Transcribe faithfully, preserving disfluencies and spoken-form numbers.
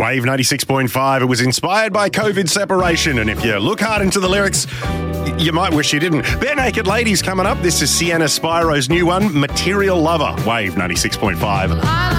Wave ninety-six point five. It was inspired by COVID separation, and if you look hard into the lyrics, y- you might wish you didn't. Bare Naked Ladies coming up. This is Sienna Spiro's new one, Material Lover. Wave ninety-six point five.